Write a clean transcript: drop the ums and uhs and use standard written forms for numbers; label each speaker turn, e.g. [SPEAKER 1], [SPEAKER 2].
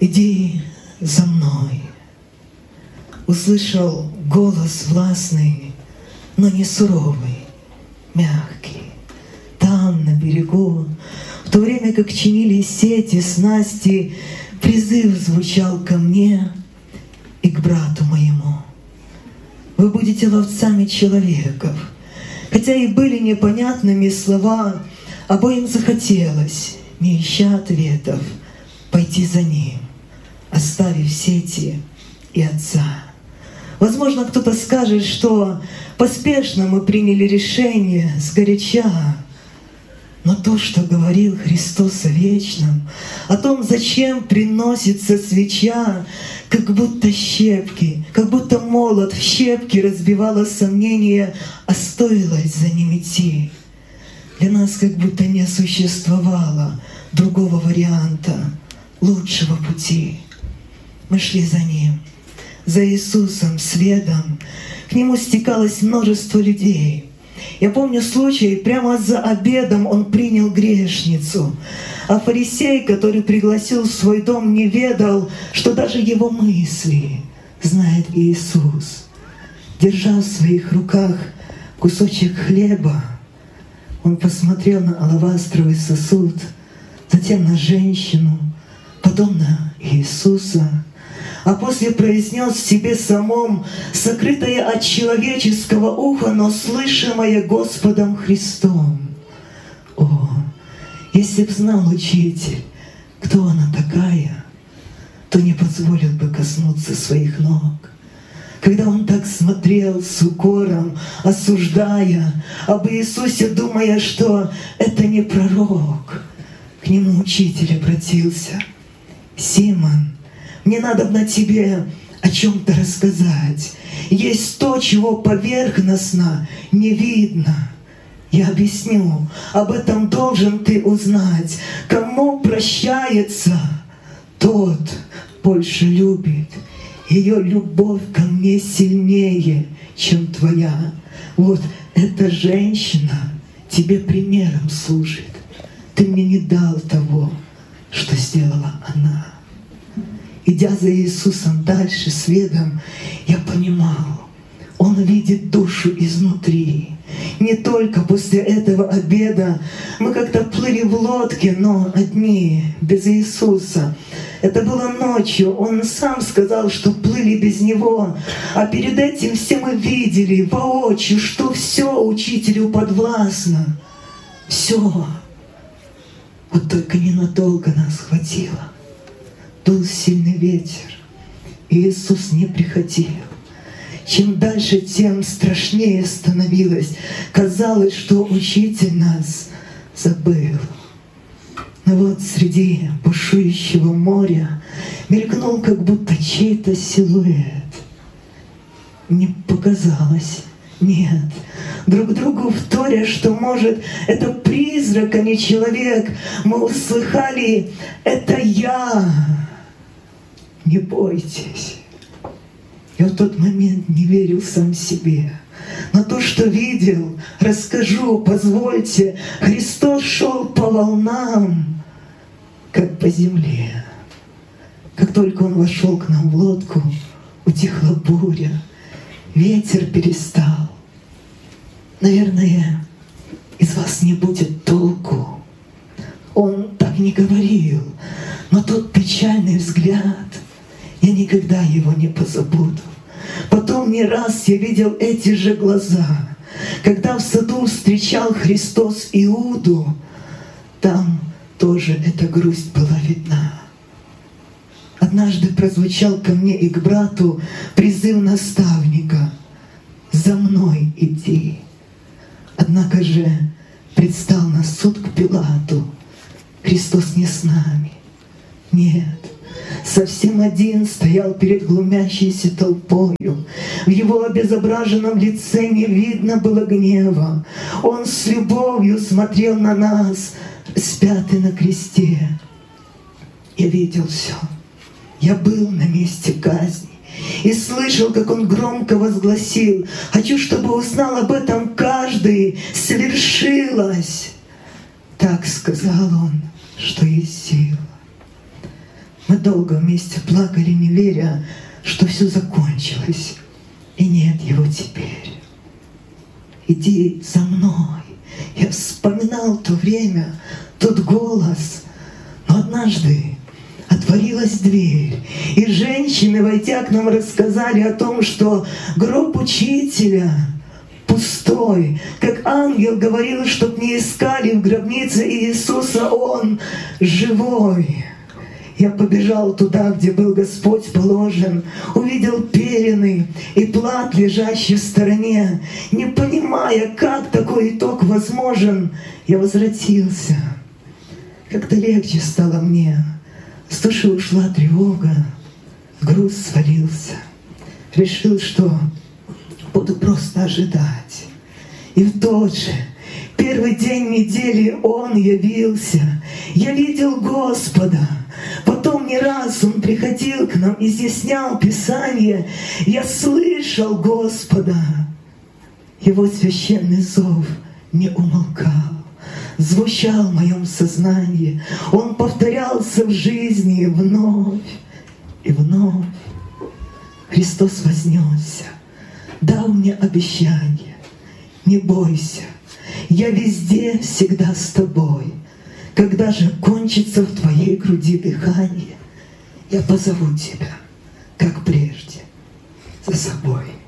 [SPEAKER 1] Иди за мной. Услышал голос властный, но не суровый, мягкий. Там, на берегу, в то время как чинили сети, снасти, призыв звучал ко мне и к брату моему. Вы будете ловцами человеков. Хотя и были непонятными слова, обоим захотелось, не ища ответов, пойти за ним, оставив сети и отца. Возможно, кто-то скажет, что поспешно мы приняли решение сгоряча, но то, что говорил Христос о вечном, о том, зачем приносится свеча, как будто щепки, как будто молот в щепки разбивало сомнение, а стоило за ним идти. Для нас как будто не существовало другого варианта, лучшего пути. Мы шли за Ним, за Иисусом следом. К Нему стекалось множество людей. Я помню случай, прямо за обедом Он принял грешницу, а фарисей, который пригласил в свой дом, не ведал, что даже его мысли знает Иисус. Держа в своих руках кусочек хлеба, Он посмотрел на алавастровый сосуд, затем на женщину, потом на Иисуса, а после произнес в себе самом, сокрытое от человеческого уха, но слышимое Господом Христом: «О, если б знал Учитель, кто она такая, то не позволил бы коснуться своих ног». Когда он так смотрел с укором, осуждая об Иисусе, думая, что это не пророк, к нему Учитель обратился: «Симон, мне надо на тебе о чем-то рассказать. Есть то, чего поверхностно не видно. Я объясню, об этом должен ты узнать. Кому прощается, тот больше любит. Ее любовь ко мне сильнее, чем твоя. Вот эта женщина тебе примером служит. Ты мне не дал того, что сделала она». Идя за Иисусом дальше, следом, я понимал, Он видит душу изнутри. Не только после этого обеда мы как-то плыли в лодке, но одни, без Иисуса. Это было ночью, Он сам сказал, что плыли без Него. А перед этим все мы видели воочию, что все Учителю подвластно. Все. Вот только ненадолго нас хватило. Дул сильный ветер, и Иисус не приходил. Чем дальше, тем страшнее становилось. Казалось, что Учитель нас забыл. Но вот среди бушующего моря мелькнул как будто чей-то силуэт. Не показалось, нет. Друг другу вторя, что, может, это призрак, а не человек, мы услыхали: «Это я! Не бойтесь». Я в тот момент не верил сам себе. Но то, что видел, расскажу, позвольте. Христос шел по волнам, как по земле. Как только Он вошел к нам в лодку, утихла буря, ветер перестал. Наверное, из вас не будет толку. Он так не говорил, но тот печальный взгляд, я никогда его не позабуду. Потом не раз я видел эти же глаза, когда в саду встречал Христос Иуду. Там тоже эта грусть была видна. Однажды прозвучал ко мне и к брату призыв наставника: «За мной иди». Однако же предстал на суд к Пилату. Христос не с нами. Нет, совсем один стоял перед глумящейся толпою. В Его обезображенном лице не видно было гнева. Он с любовью смотрел на нас, распятый на кресте. Я видел все. Я был на месте казни и слышал, как Он громко возгласил: «Хочу, чтобы узнал об этом каждый, свершилось!» Так сказал Он, что есть сила. Мы долго вместе плакали, не веря, что все закончилось, и нет его теперь. Иди за мной. Я вспоминал то время, тот голос, но однажды отворилась дверь, и женщины, войдя к нам, рассказали о том, что гроб учителя пустой, как ангел говорил, чтоб не искали в гробнице Иисуса, Он живой. Я побежал туда, где был Господь положен, увидел пелены и плат, лежащий в стороне. Не понимая, как такой итог возможен, я возвратился. Как-то легче стало мне, с души ушла тревога, груз свалился. Решил, что буду просто ожидать. И в тот же первый день недели Он явился. Я видел Господа. Потом не раз Он приходил к нам, изъяснял Писание. Я слышал Господа. Его священный зов не умолкал, звучал в моем сознании. Он повторялся в жизни вновь и вновь. Христос вознесся, дал мне обещание: не бойся, я везде всегда с тобой. Когда же кончится в твоей груди дыхание, я позову тебя, как прежде, за собой.